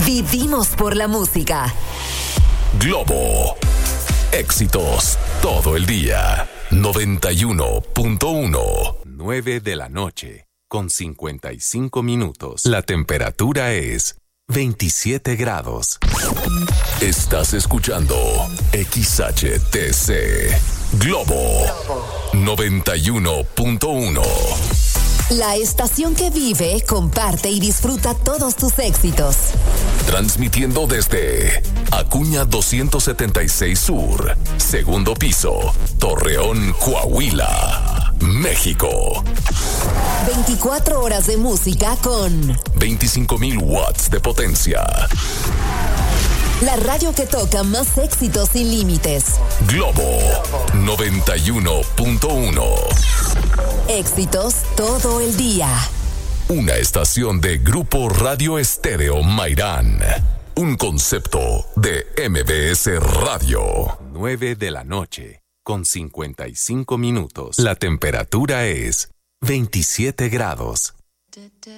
Vivimos por la música. Globo. Éxitos todo el día. 91.1. 9 de la noche, con 55 minutos. La temperatura es 27 grados. Estás escuchando XHTC. Globo 91.1. La estación que vive, comparte y disfruta todos tus éxitos. Transmitiendo desde Acuña 276 Sur, segundo piso, Torreón, Coahuila, México. 24 horas de música con 25,000 watts de potencia. La radio que toca más éxitos sin límites. Globo 91.1. Éxitos todo el día. Una estación de Grupo Radio Estéreo Mairán. Un concepto de MBS Radio. 9 de la noche, con 55 minutos. La temperatura es 27 grados.